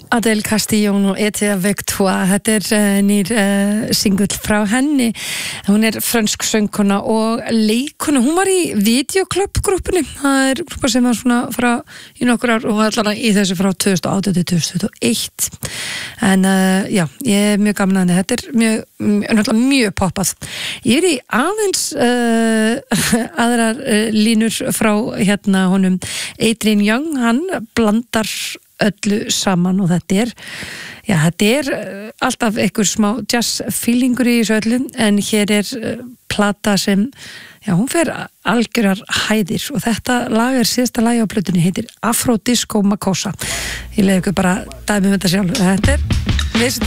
Adele Castillon og Ete Victoire, þetta nýr singull frá henni. Hún frönsk söngkona og leikona. Hún var í videoklubb-grúppunni. Það grúpa sem var svona frá í nokkur ár og allavega í þessu frá 2018 til 2021. En já, ég mjög gaman að henni. Þetta mjög poppað. Ég í aðeins aðrar línur frá honum Adrian Young. Hann blandar öllu saman og þetta alltaf einhver smá jazz feelingur í þessu öllu, en hér plata sem hún fer algjörar hæðir og þetta lag síðasta lagi á plötunni, heitir Afro Disco Makossa. Ég leiði ykkur bara dæmi þetta sjálf. Þetta Visit